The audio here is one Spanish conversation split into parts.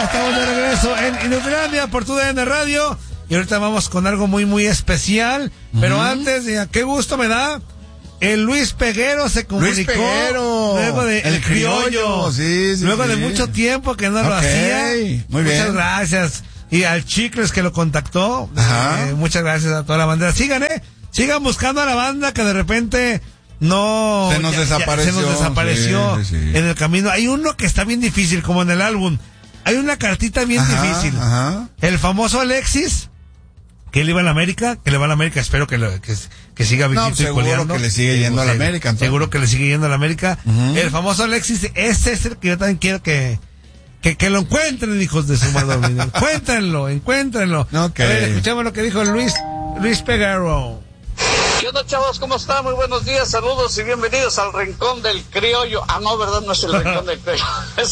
estamos de regreso en Inutilandia por TUDN Radio. Y ahorita vamos con algo muy, muy especial. Pero antes, qué gusto me da. El Luis Peguero se comunicó luego de El Criollo. Sí, luego de mucho tiempo que no lo hacía. Muy bien. Muchas gracias. Y al Chicles que lo contactó. Muchas gracias a toda la banda. Sigan buscando a la banda que de repente se nos desapareció en el camino. Hay uno que está bien difícil, como en el álbum. Hay una cartita bien difícil. El famoso Alexis, que él iba a la América, espero que siga viviendo y coleando. Seguro que le sigue yendo a la América. Entonces. Seguro que le sigue yendo a la América. El famoso Alexis, ese es el que yo también quiero que lo encuentren, hijos de su madre. Encuéntrenlo. Okay. A ver, escuchamos lo que dijo Luis Peguero. ¿Qué onda, chavos? ¿Cómo están? Muy buenos días, saludos y bienvenidos al Rincón del Criollo. Ah, no, ¿verdad? No es el Rincón del Criollo.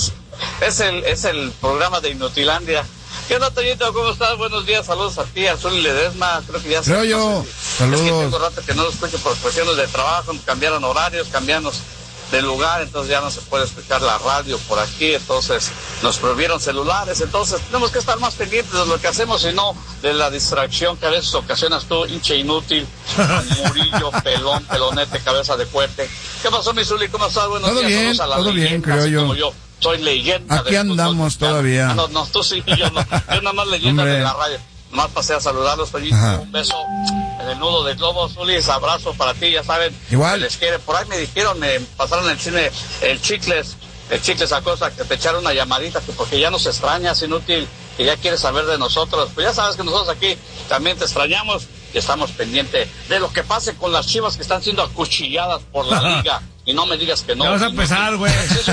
Es el programa de Inutilandia. ¿Qué onda, Toñito? ¿Cómo estás? Buenos días, saludos a ti, a Zuli Ledesma. Creo que ya se... Criollo, saludos. Es que tengo rato que no lo escucho por cuestiones de trabajo, cambiaron horarios, cambiamos de lugar, entonces ya no se puede escuchar la radio por aquí, entonces nos prohibieron celulares, entonces tenemos que estar más pendientes de lo que hacemos y no de la distracción que a veces ocasionas tú, hinche inútil, Murillo, pelonete, cabeza de fuerte. ¿Qué pasó, mi Zuli? ¿Cómo estás? Buenos días. Bien, todo bien, creo yo. Como yo soy leyenda. Aquí andamos todavía. No, tú sí, yo no. Yo nada más leyenda de la radio. Nomás pasé a saludarlos, Toñito. Un beso en el nudo del globo, Zulis, abrazo para ti, ya saben. Igual. Les quiere. Por ahí me dijeron, pasaron en el cine el Chicles Acosta, que te echaron una llamadita, que porque ya nos extrañas, inútil, que ya quieres saber de nosotros. Pues ya sabes que nosotros aquí también te extrañamos y estamos pendientes de lo que pase con las Chivas que están siendo acuchilladas por la liga. Y no me digas que no. Vamos a empezar, güey.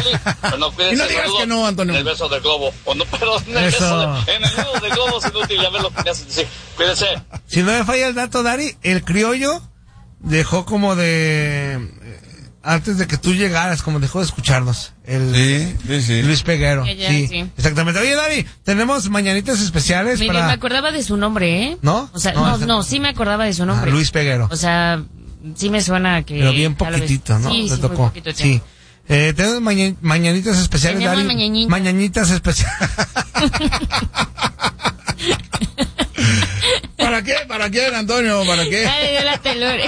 Y no digas que no, Antonio. En el beso del globo. Pero en el nudo del globo es inútil, ya ves lo que me hacen decir. Cuídense. Si no me falla el dato, Dari, el Criollo dejó como de... antes de que tú llegaras, como dejó de escucharnos. Sí. Luis Peguero. Sí, exactamente. Oye, Dari, tenemos mañanitas especiales. Mire, me acordaba de su nombre, ¿eh? ¿No? O sea, no, sí me acordaba de su nombre. Luis Peguero. O sea... sí me suena que... pero bien poquitito, ¿no? Sí, te tocó. Poquito, sí. Tenemos mañanitas especiales, Tenemos Dari. Mañanitas especiales. ¿Para qué? ¿Para qué, Antonio? ¿Para qué? Dale, yo la telure.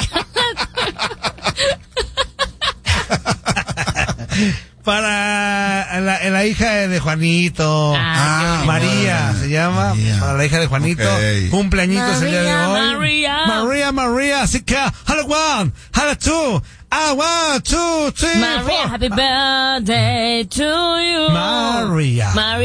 Para la hija de Juanito. María se llama. María. Para la hija de Juanito. Okay. Cumpleañitos el día de hoy. María. Así que, hello one, hello two. 1, 2, 3, Maria, 4. Happy birthday to you.